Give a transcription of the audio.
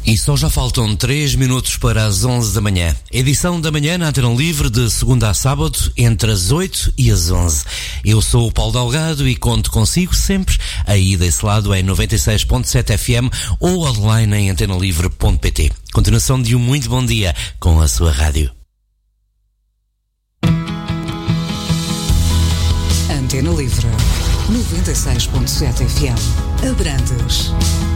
E só já faltam 3 minutos para as 11 da manhã. Edição da manhã na Antena Livre de segunda a sábado, entre as 8 e as 11. Eu sou o Paulo Delgado e conto consigo sempre. Aí desse lado é 96.7 FM ou online em antenalivre.pt. Continuação de um muito bom dia com a sua rádio. Antena Livre, 96.7 FM. Abrantes.